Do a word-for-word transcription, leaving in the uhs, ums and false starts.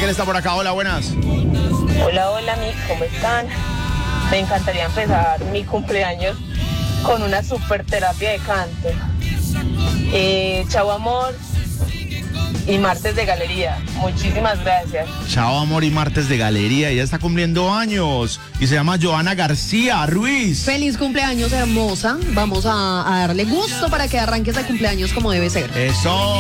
quién está por acá? Hola, buenas. Hola, hola, Mick, ¿cómo están? Me encantaría empezar mi cumpleaños con una super terapia de canto. Eh, chao, amor. Y martes de galería. Muchísimas gracias. Chao, amor y martes de galería. Ella está cumpliendo años y se llama Joana García Ruiz. Feliz cumpleaños, hermosa. Vamos a, a darle gusto para que arranques de cumpleaños como debe ser. Eso.